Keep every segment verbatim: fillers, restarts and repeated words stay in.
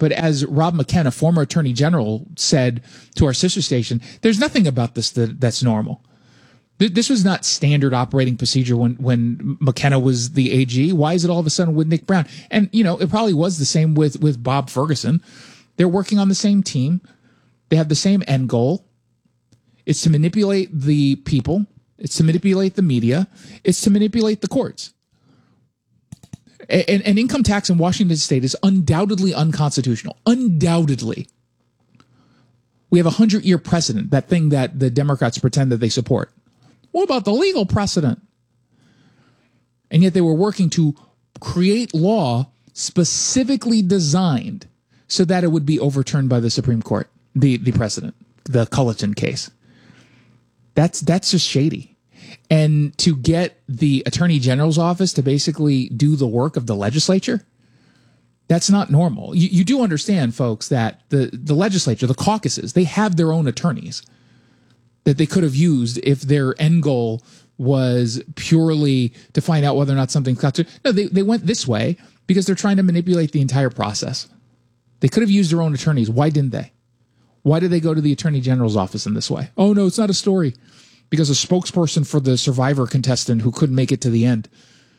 but as Rob McKenna, former attorney general, said to our sister station, there's nothing about this that, that's normal. This was not standard operating procedure when, when McKenna was the A G. Why is it all of a sudden with Nick Brown? And, you know, it probably was the same with, with Bob Ferguson. They're working on the same team. They have the same end goal. It's to manipulate the people. It's to manipulate the media. It's to manipulate the courts. And, and income tax in Washington state is undoubtedly unconstitutional. Undoubtedly. We have a hundred-year precedent, that thing that the Democrats pretend that they support. What about the legal precedent? And yet they were working to create law specifically designed so that it would be overturned by the Supreme Court, the, the precedent, the Culleton case. That's that's just shady. And to get the Attorney General's office to basically do the work of the legislature, that's not normal. You, you do understand, folks, that the, the legislature, the caucuses, they have their own attorneys that they could have used if their end goal was purely to find out whether or not something's constitutional. No, they, they went this way because they're trying to manipulate the entire process. They could have used their own attorneys. Why didn't they? Why did they go to the Attorney General's office in this way? Oh, no, it's not a story. Because a spokesperson for the Survivor contestant who couldn't make it to the end,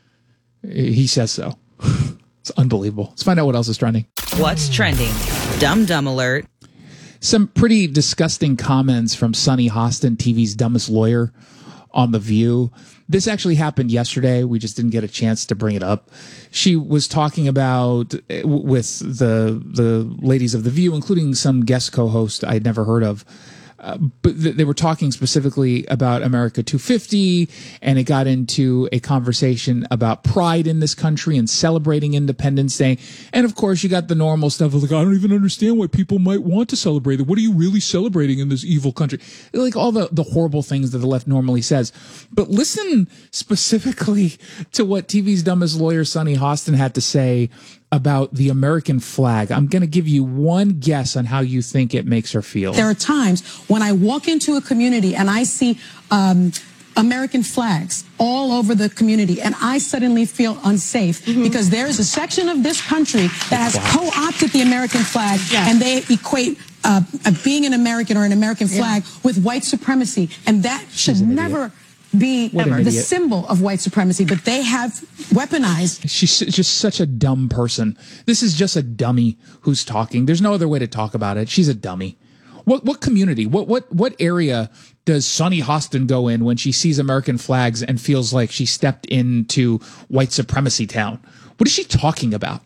he says so. It's unbelievable. Let's find out what else is trending. What's trending? Dumb Dumb Alert. Some pretty disgusting comments from Sunny Hostin, T V's dumbest lawyer, on The View. This actually happened yesterday. We just didn't get a chance to bring it up. She was talking about, with the the ladies of The View, including some guest co-host I'd never heard of, Uh, but th- they were talking specifically about America two fifty, and it got into a conversation about pride in this country and celebrating Independence Day. And of course, you got the normal stuff of like, I don't even understand why people might want to celebrate it. What are you really celebrating in this evil country? Like all the, the horrible things that the left normally says. But listen specifically to what T V's dumbest lawyer, Sunny Hostin, had to say about the American flag. I'm going to give you one guess on how you think it makes her feel. There are times when I walk into a community and I see um, American flags all over the community, and I suddenly feel unsafe mm-hmm. because there is a section of this country that has wow. co-opted the American flag, yeah. and they equate uh, being an American or an American flag yeah. with white supremacy, and that should never be the symbol of white supremacy, but they have weaponized. She's just such a dumb person. This is just a dummy who's talking. There's no other way to talk about it. She's a dummy. What what community, what what what area does Sunny Hostin go in when she sees American flags and feels like she stepped into white supremacy town? What is she talking about?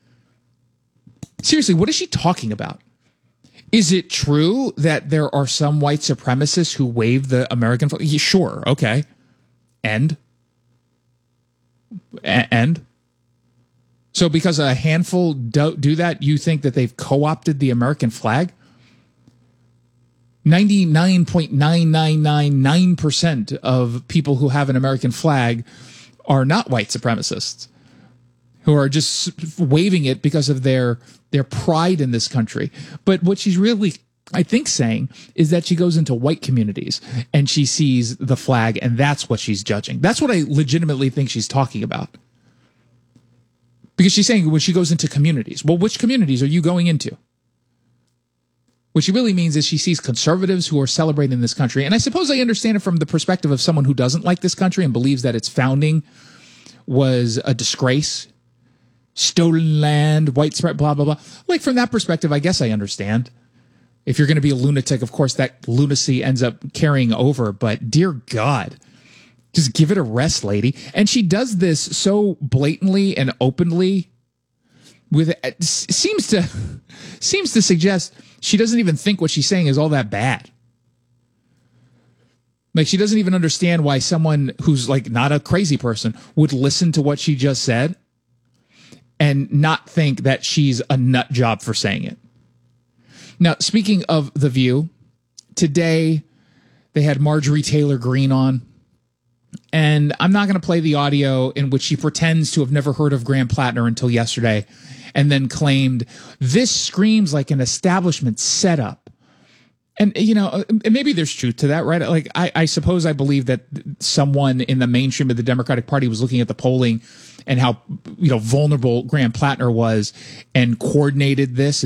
Seriously, what is she talking about? Is it true that there are some white supremacists who wave the American flag? Yeah, sure, okay. And? A- and? So because a handful do, do that, you think that they've co-opted the American flag? ninety-nine point nine nine nine nine percent of people who have an American flag are not white supremacists, who are just waving it because of their their pride in this country. But what she's really, I think, saying is that she goes into white communities and she sees the flag, and that's what she's judging. That's what I legitimately think she's talking about. Because she's saying when she goes into communities, well, which communities are you going into? What she really means is she sees conservatives who are celebrating this country. And I suppose I understand it from the perspective of someone who doesn't like this country and believes that its founding was a disgrace. Stolen land, white spread, blah, blah, blah. Like, from that perspective, I guess I understand. If you're going to be a lunatic, of course, that lunacy ends up carrying over. But dear God, just give it a rest, lady. And she does this so blatantly and openly. With it seems to seems to suggest she doesn't even think what she's saying is all that bad. Like, she doesn't even understand why someone who's like not a crazy person would listen to what she just said and not think that she's a nut job for saying it. Now, speaking of The View, today they had Marjorie Taylor Greene on, and I'm not going to play the audio in which she pretends to have never heard of Graham Plattner until yesterday, and then claimed this screams like an establishment setup. And, you know, maybe there's truth to that, right? Like, I, I suppose I believe that someone in the mainstream of the Democratic Party was looking at the polling and how, you know, vulnerable Graham Plattner was and coordinated this